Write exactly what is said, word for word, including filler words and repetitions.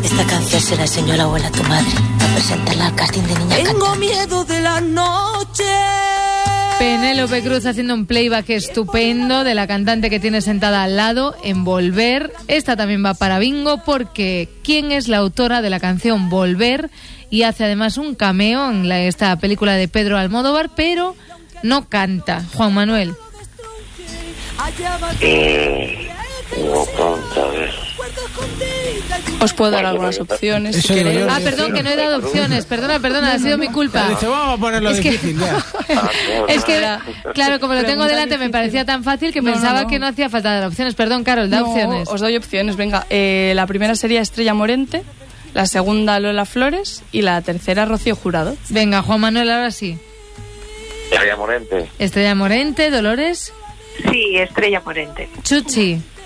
Esta canción se la enseñó la abuela a tu madre para presentarla al casting de niña cantante. Tengo miedo de la noche. Penélope Cruz haciendo un playback estupendo de la cantante que tiene sentada al lado en Volver. Esta también va para bingo porque ¿quién es la autora de la canción Volver? Y hace además un cameo en la, esta película de Pedro Almodóvar, pero no canta. Juan Manuel. Eh, no canta, a ver. Os puedo dar algunas opciones si queréis. Ah, perdón, que no he dado opciones. Perdona, perdona, ha sido mi culpa. Dice, vamos a ponerlo Es que- difícil ya. Es que, claro, como lo tengo Pregunta delante, me difícil. parecía tan fácil que No, pensaba no, no. que no hacía falta dar opciones. Perdón, Carol, da No, opciones. os doy opciones, venga. Eh, la primera sería Estrella Morente, la segunda Lola Flores y la tercera Rocío Jurado. Venga, Juan Manuel, ahora sí. Estrella Morente. Estrella Morente, Dolores, Sí, Estrella Morente. Chuchi.